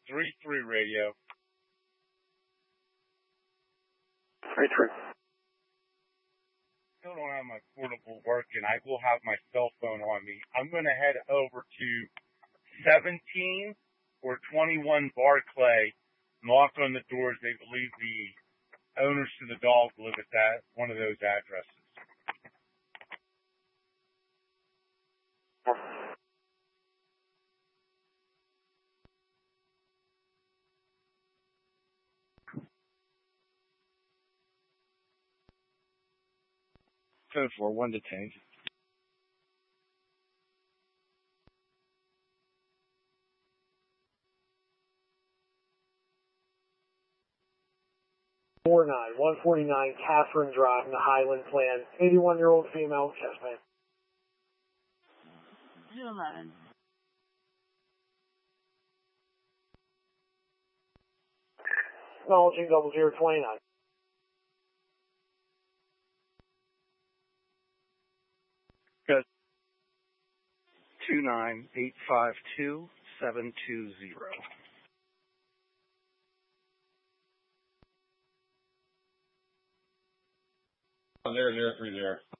3-3 radio. 3-3. Still don't have my portable working. I will have my cell phone on me. I'm going to head over to 17 or 21 Barclay, knock on the doors. They believe the owners to the dog live at that one of those addresses. Code 4, 1 detained. Four 149 Catherine Drive in the Highland Plan. 81-year-old female, chest pain. 211. Acknowledging 0029. Good. 29852-720. Oh, 0030.